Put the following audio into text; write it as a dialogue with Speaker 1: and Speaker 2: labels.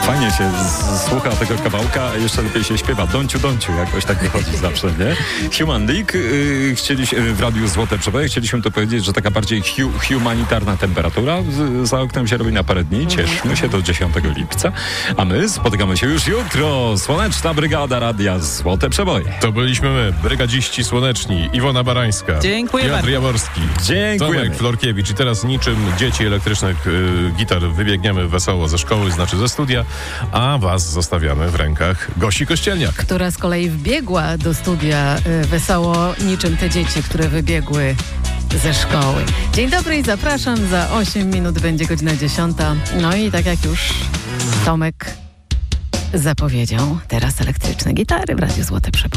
Speaker 1: Fajnie się słucha tego kawałka, a jeszcze lepiej się śpiewa. Donciu, jakoś tak wychodzi zawsze, nie? Human League w Radiu Złote Przeboje chcieliśmy to powiedzieć, że taka bardziej humanitarna temperatura za oknem się robi na parę dni. Cieszmy się do 10 lipca. A my spotykamy się już jutro. Słoneczna Brygada Radia Złote Przeboje.
Speaker 2: To byliśmy my, brygadziści słoneczni. Iwona Barańska.
Speaker 3: Dziękuję
Speaker 2: Piotr
Speaker 3: bardzo.
Speaker 2: Jaworski.
Speaker 1: Dziękujemy.
Speaker 2: Tomek Florkiewicz. I teraz niczym dzieci elektrycznych gitar wybiegniemy wesoło ze szkoły, znaczy ze studia, a was zostawiamy w rękach Gosi Kościelniak.
Speaker 3: Która z kolei wbiegła do studia wesoło niczym te dzieci, które wybiegły ze szkoły. Dzień dobry i zapraszam. Za 8 minut będzie godzina 10. No i tak jak już Tomek zapowiedział, teraz elektryczne gitary w Radiu Złote Przeboje.